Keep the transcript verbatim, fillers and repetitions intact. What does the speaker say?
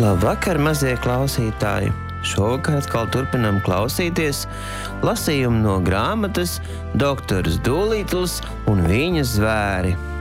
Labvakar, mazie klausītāji! Šovakar atkal turpinām klausīties lasījumu no grāmatas Doktors Dūlitls un viņa zvēri.